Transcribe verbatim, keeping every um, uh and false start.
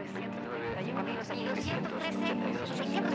ciento noventa y uno, mil doscientos trece, seiscientos